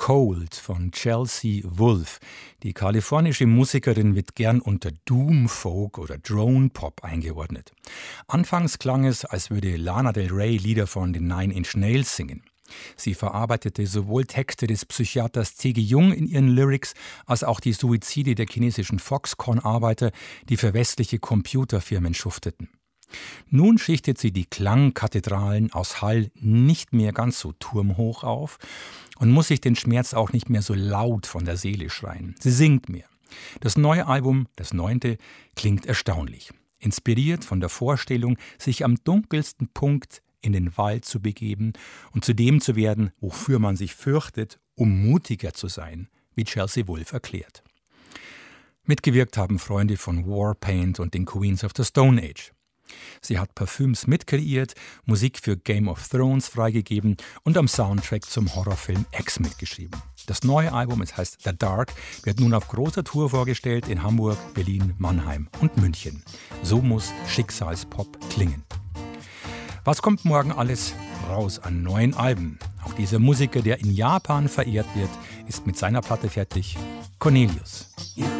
Cold von Chelsea Wolfe. Die kalifornische Musikerin wird gern unter Doom Folk oder Drone Pop eingeordnet. Anfangs klang es, als würde Lana Del Rey Lieder von den Nine Inch Nails singen. Sie verarbeitete sowohl Texte des Psychiaters T.G. Jung in ihren Lyrics, als auch die Suizide der chinesischen Foxconn-Arbeiter, die für westliche Computerfirmen schufteten. Nun schichtet sie die Klangkathedralen aus Hall nicht mehr ganz so turmhoch auf und muss sich den Schmerz auch nicht mehr so laut von der Seele schreien. Sie singt mehr. Das neue Album, das 9., klingt erstaunlich. Inspiriert von der Vorstellung, sich am dunkelsten Punkt in den Wald zu begeben und zu dem zu werden, wofür man sich fürchtet, um mutiger zu sein, wie Chelsea Wolfe erklärt. Mitgewirkt haben Freunde von Warpaint und den Queens of the Stone Age. Sie hat Parfüms mitkreiert, Musik für Game of Thrones freigegeben und am Soundtrack zum Horrorfilm X mitgeschrieben. Das neue Album, es heißt The Dark, wird nun auf großer Tour vorgestellt in Hamburg, Berlin, Mannheim und München. So muss Schicksalspop klingen. Was kommt morgen alles raus an neuen Alben? Auch dieser Musiker, der in Japan verehrt wird, ist mit seiner Platte fertig. Cornelius.